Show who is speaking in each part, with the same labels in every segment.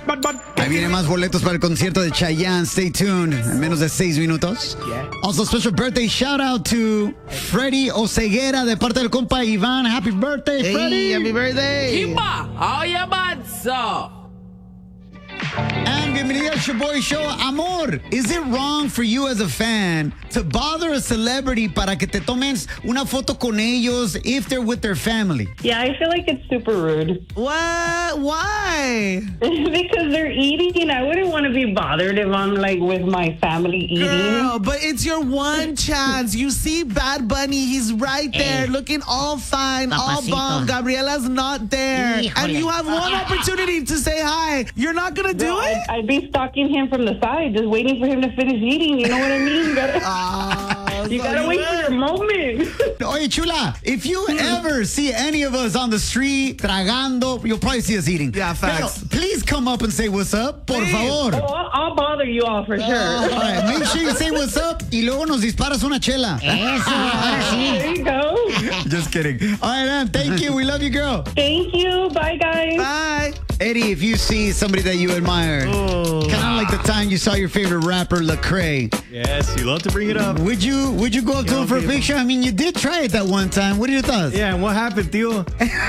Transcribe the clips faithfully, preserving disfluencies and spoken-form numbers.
Speaker 1: Ahí vienen más boletos para el concierto de Chayanne. Stay tuned. En menos de seis minutos.
Speaker 2: Yeah.
Speaker 1: Also, special birthday shout out to Freddy Oseguera de parte del compa Iván. Happy birthday,
Speaker 2: Hey,
Speaker 1: Freddy.
Speaker 2: happy birthday.
Speaker 3: Kimba, oye, manso.
Speaker 1: And bienvenido al Shoboy Show. Amor, is it wrong for you as a fan to bother a celebrity para que te tomes una foto con ellos if they're with their family?
Speaker 4: Yeah, I feel like it's super rude.
Speaker 2: What? Why?
Speaker 4: Because they're eating. I wouldn't want to be bothered if I'm like with my family eating.
Speaker 2: Girl, but it's your one chance. You see Bad Bunny, he's right there,
Speaker 5: Hey.
Speaker 2: looking all fine, all
Speaker 5: Papacito.
Speaker 2: bomb. Gabriela's not there.
Speaker 5: Híjole.
Speaker 2: And you have one opportunity to say hi. You're not going to do
Speaker 4: Girl,
Speaker 2: it?
Speaker 4: I'd, I'd be stalking him from the side, just waiting for him to finish eating. You know what I mean? You gotta,
Speaker 2: Ah,
Speaker 4: you
Speaker 2: so
Speaker 4: gotta
Speaker 2: you
Speaker 4: wait
Speaker 2: will.
Speaker 4: for your moment.
Speaker 1: Oye, chula, if you ever see any of us on the street tragando, you'll probably see us eating.
Speaker 2: Yeah, facts.
Speaker 1: Pero please come up and say what's up, por
Speaker 2: Please.
Speaker 1: favor.
Speaker 4: Oh, I'll, I'll bother you all for sure.
Speaker 1: All right, make sure you say what's up y luego nos disparas una chela.
Speaker 5: Eso, ahora sí.
Speaker 4: There you go.
Speaker 1: Just kidding. All right, man. Thank you. We love you, girl.
Speaker 4: Thank you. Bye, guys.
Speaker 2: Bye.
Speaker 1: Eddie, if you see somebody that you admire,
Speaker 2: Oh.
Speaker 1: kind of like the time you saw your favorite rapper, Lecrae,
Speaker 6: Yes, you love to bring it up.
Speaker 1: would you would you go up to him for a
Speaker 6: people.
Speaker 1: picture? I mean, you did try it that one time. What are your thoughts?
Speaker 6: Yeah, and what happened, Theo?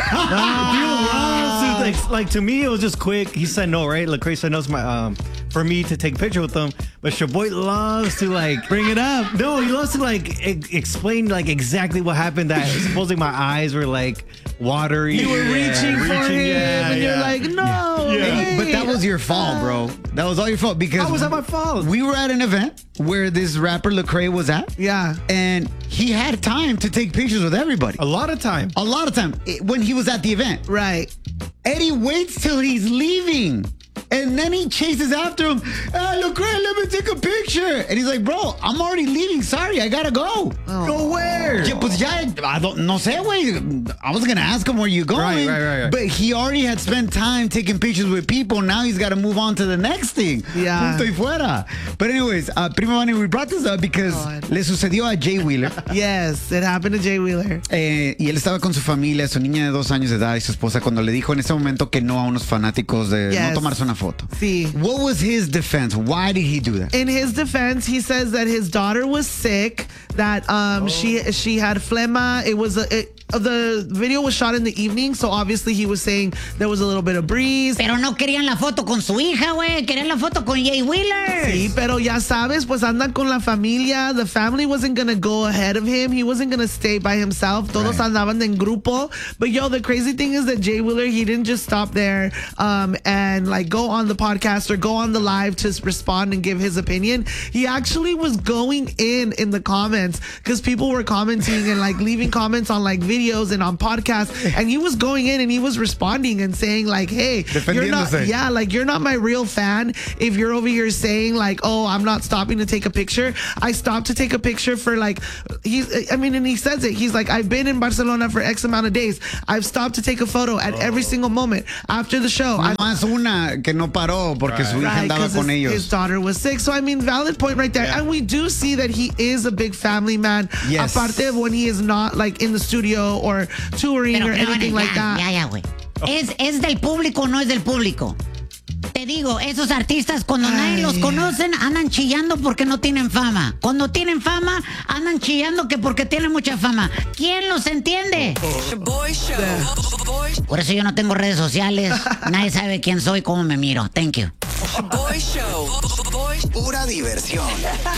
Speaker 1: Ah.
Speaker 6: like, like to me, it was just quick. He said no, right? Lecrae said no to my um for me to take a picture with him. But your boy loves to like bring it up. No, he loves to like e- explain like exactly what happened. That supposedly my eyes were like watery.
Speaker 2: You were
Speaker 6: Yeah,
Speaker 2: reaching for him,
Speaker 6: yeah,
Speaker 2: and you're
Speaker 6: yeah.
Speaker 2: like, no.
Speaker 6: Yeah.
Speaker 1: Hey, but that
Speaker 2: hey.
Speaker 1: was your fault, bro. That was all your fault because
Speaker 6: How was that my fault?
Speaker 1: we were at an event where this rapper Lecrae was at,
Speaker 2: Yeah.
Speaker 1: and he had time to take pictures with everybody.
Speaker 6: A lot of time.
Speaker 1: A lot of time eh, when he was at the event.
Speaker 2: Right.
Speaker 1: Eddie waits till he's leaving. And then he chases after him. Hey, look, Ray, let me take a picture. And he's like, bro, I'm already leaving. Sorry, I gotta go.
Speaker 2: Oh.
Speaker 1: Go where? Yeah, pues ya, I don't, no sé, güey. I was gonna ask him where you going.
Speaker 6: Right, right, right, right.
Speaker 1: But he already had spent time taking pictures with people. Now he's got to move on to the next thing.
Speaker 2: Yeah.
Speaker 1: Punto y fuera. But anyways, uh, Prima Vani, we brought this up because
Speaker 2: God.
Speaker 1: le sucedió a Jay Wheeler.
Speaker 2: Yes, it happened to Jay Wheeler.
Speaker 1: Eh, y él estaba con su familia, su niña de dos años de edad y su esposa cuando le dijo en ese momento que no a unos fanáticos de
Speaker 2: Yes.
Speaker 1: no tomarse una foto.
Speaker 2: Sí.
Speaker 1: What was his defense? Why did he do that?
Speaker 2: In his defense, he says that his daughter was sick, that um she she had phlegma. It was a it, the video was shot in the evening, so obviously he was saying there was a little bit of breeze.
Speaker 5: Pero no querían la foto con su hija, güey. Querían la foto con Jay Wheeler.
Speaker 2: Sí, pero ya sabes, pues andan con la familia. The family wasn't gonna go ahead of him. He wasn't gonna stay by himself. Todos
Speaker 1: Right.
Speaker 2: andaban en grupo. But yo, the crazy thing is that Jay Wheeler, he didn't just stop there um, and like go on the podcast or go on the live to respond and give his opinion. He actually was going in in the comments because people were commenting and like leaving comments on like videos and on podcasts, and he was going in and he was responding and saying like, hey, you're not,
Speaker 1: Defendiéndose.
Speaker 2: yeah, like you're not my real fan if you're over here saying like, oh, I'm not stopping to take a picture. I stopped to take a picture for like, he's, I mean, and he says it. He's like, I've been in Barcelona for X amount of days. I've stopped to take a photo at every single moment after the show. I,
Speaker 1: Más una que no paró porque su hija
Speaker 2: Right,
Speaker 1: andaba
Speaker 2: 'cause
Speaker 1: con
Speaker 2: his,
Speaker 1: ellos.
Speaker 2: his daughter was sick. So, I mean, valid point right there.
Speaker 6: Yeah.
Speaker 2: And we do see that he is a big family man.
Speaker 1: Yes.
Speaker 2: Aparte of when he is not like in the studio or touring
Speaker 5: Pero
Speaker 2: or
Speaker 5: no,
Speaker 2: anything
Speaker 5: ya,
Speaker 2: like that.
Speaker 5: ya, ya, güey. Es, es del público, no es del público. Te digo, esos artistas cuando nadie
Speaker 2: Ay.
Speaker 5: los conocen andan chillando porque no tienen fama. Cuando tienen fama andan chillando que porque tienen mucha fama. ¿Quién los entiende?
Speaker 3: Boy Show. Boy,
Speaker 5: Por eso yo no tengo redes sociales. Nadie sabe quién soy, cómo me miro. Thank you.
Speaker 3: boy Show. Boy
Speaker 7: Pura diversión.